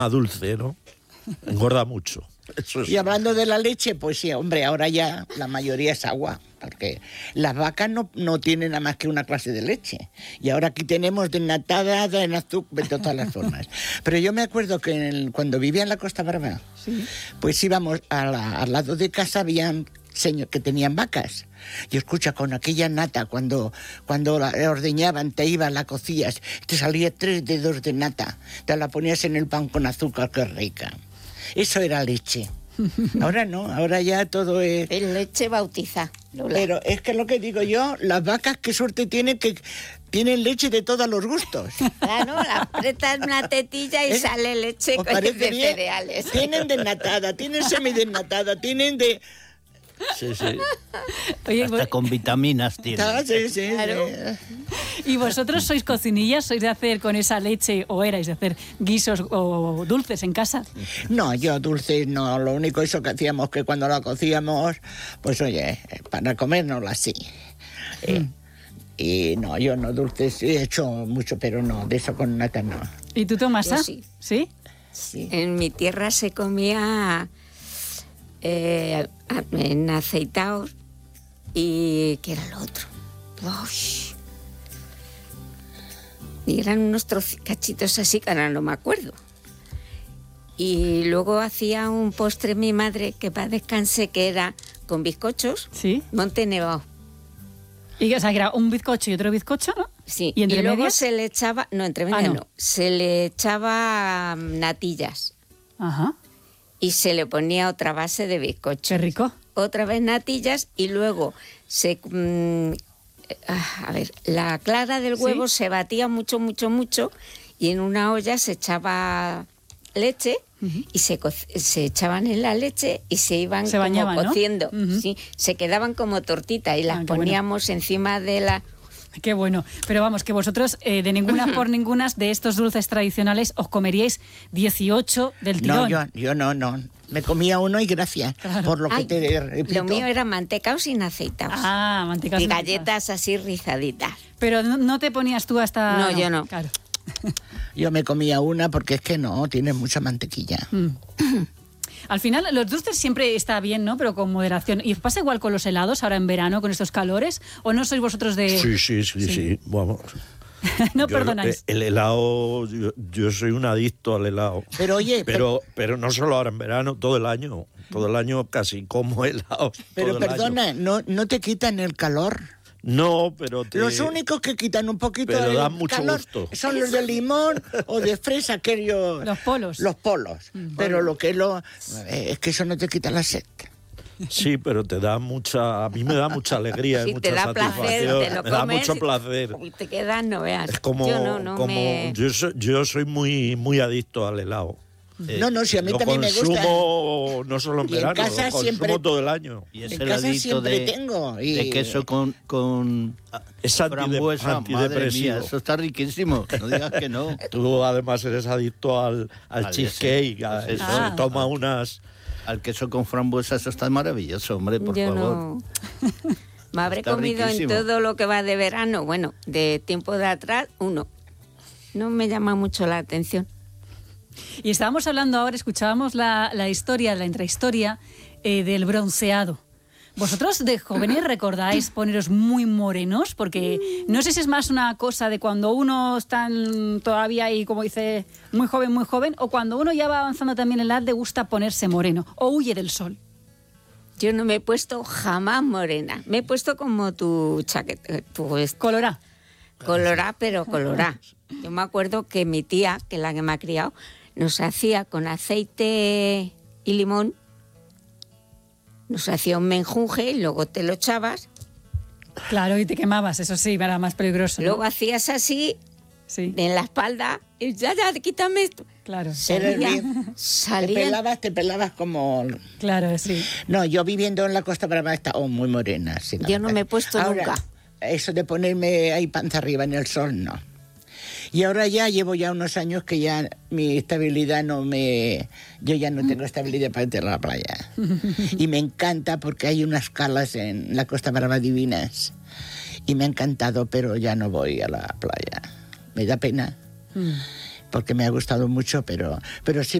dulce, ¿no? Engorda mucho. Eso sí. Y hablando de la leche, pues sí, hombre, ahora ya la mayoría es agua, porque las vacas no tienen nada más que una clase de leche. Y ahora aquí tenemos desnatada, en azúcar, de todas las formas. Pero yo me acuerdo que cuando vivía en la Costa Brava, Sí. pues íbamos al lado de casa, habían señores que tenían vacas. Y escucha, con aquella nata, cuando la ordeñaban, te ibas, la cocías, te salía 3 dedos de nata, te la ponías en el pan con azúcar, qué rica. Eso era leche. Ahora no, ahora ya todo es... Es leche bautizada, Lola. Pero es que lo que digo yo, las vacas qué suerte tienen, que tienen leche de todos los gustos. Claro, la apretas una tetilla y sale leche ¿Os de parece bien? cereales. Tienen desnatada, tienen semidesnatada, tienen de... Sí, sí. Oye, Hasta con vitaminas tiene. Ah, sí, sí, Claro. sí. ¿y vosotros sois cocinillas? ¿Sois de hacer con esa leche, o erais de hacer guisos o dulces en casa? No, yo dulces no, lo único eso que hacíamos que cuando la cocíamos, pues oye, para comérnosla así. Y no, yo no dulces, he hecho mucho, pero no, de eso con nata no. ¿Y tú, Tomasa? Yo sí. ¿Sí? Sí. En mi tierra se comía en aceitaos y... ¿qué era lo otro? Uy. Y eran unos cachitos así que ahora no me acuerdo. Y luego hacía un postre mi madre, que para descanse, que era con bizcochos, ¿Sí? Monte Nevado. Y, o sea, que era un bizcocho y otro bizcocho, ¿no? Sí, ¿Y entre luego medias? se le echaba... No, entre medias no. no. Se le echaba natillas Ajá. y se le ponía otra base de bizcocho. Qué rico. Otra vez natillas y luego a ver, la clara del huevo Sí. se batía mucho, mucho, mucho y en una olla se echaba leche y se echaban en la leche y se iban Se como bañaban, ¿no? cociendo. Ujú. Sí, se quedaban como tortitas y las qué bueno. poníamos encima de la... Qué bueno. Pero vamos, que vosotros de ninguna por ninguna de estos dulces tradicionales os comeríais 18 del No, tirón. yo no. Me comía uno y gracias, por lo que Ay, te repito. lo mío era mantecao sin aceitados. Ah, mantecas. Y galletas así rizaditas. Pero no te ponías tú hasta... No, yo no. Claro. Yo me comía una porque es que no, tiene mucha mantequilla. Al final, los dulces siempre está bien, ¿no? Pero con moderación. ¿Y os pasa igual con los helados ahora en verano, con estos calores? ¿O no sois vosotros de...? Sí. Vamos. No Yo, perdonáis. El helado, yo soy un adicto al helado. Pero oye, Pero no solo ahora en verano, todo el año. Todo el año casi como helado. pero todo el perdona, año. no te quitan el calor. No, pero Los únicos que quitan un poquito pero el dan mucho calor gusto. son los de limón o de fresa, aquellos... Los polos. Los polos. Pero lo que es que eso no te quita la sed. Sí, pero te da mucha... A mí me da mucha alegría y Si mucha te da placer, satisfacción. te lo Me da comes mucho placer. y te quedas, no veas. Es como... Yo no me... Yo soy muy adicto al helado. No, si a mí Lo también me gusta. consumo no solo en Y en verano, casa lo consumo siempre- todo el año. Y En ese casa heladito siempre de, tengo. Y... de queso con Es frambuesa, madre antidepresivo. mía, eso está riquísimo. No digas que no. Tú además eres adicto al cheesecake. Pues eso. Se toma unas... Al queso con frambuesa, eso está maravilloso, hombre, por Yo favor. no. Me habré Está comido riquísimo. en todo lo que va de verano, bueno, de tiempo de atrás, uno. No me llama mucho la atención. Y estábamos hablando ahora, escuchábamos la historia, la intrahistoria del bronceado. ¿Vosotros de jóvenes recordáis poneros muy morenos? Porque no sé si es más una cosa de cuando uno está todavía ahí, como dice, muy joven, o cuando uno ya va avanzando también en la edad le gusta ponerse moreno, o huye del sol. Yo no me he puesto jamás morena. Me he puesto como tu chaqueta, Colorá. colorá, pero colorá. Yo me acuerdo que mi tía, que es la que me ha criado, nos hacía con aceite y limón, nos hacía un menjunje y luego te lo echabas. Claro, y te quemabas, eso sí, era más peligroso, ¿no? Luego hacías así Sí, en la espalda y ya, quítame esto. claro, Eres bien. Te Salían. pelabas como... claro, sí. No, yo viviendo en la Costa Brava estaba muy morena. Sí, Yo no me he puesto Ahora, nunca. Eso de ponerme ahí panza arriba en el sol, no. Y ahora llevo ya unos años que ya mi estabilidad yo ya no tengo estabilidad para ir a la playa. Y me encanta porque hay unas calas en la Costa Brava divinas. Y me ha encantado, pero ya no voy a la playa. Me da pena. porque me ha gustado mucho, pero sí